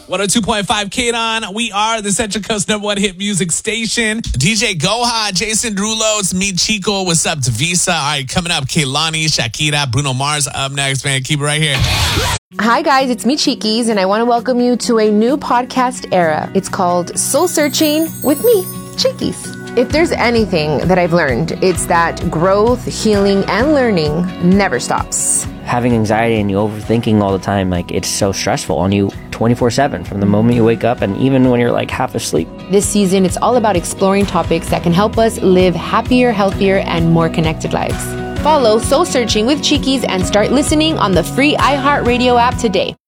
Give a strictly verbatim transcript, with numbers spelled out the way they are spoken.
one oh two point five K D O N. We are the Central Coast number one hit music station. D J Goha, Jason Derulo, it's me, Chico. What's up, Devisa? All right, coming up, Kehlani, Shakira, Bruno Mars up next, man. Keep it right here. Hi guys, it's me Cheekies, and I want to welcome you to a new podcast era. It's called Soul Searching with me, Cheekies. If there's anything that I've learned, it's that growth, healing, and learning never stops. Having anxiety and you overthinking all the time, like it's so stressful on you twenty-four seven from the moment you wake up and even when you're like half asleep. This season, it's all about exploring topics that can help us live happier, healthier, and more connected lives. Follow Soul Searching with Cheekies and start listening on the free iHeartRadio app today.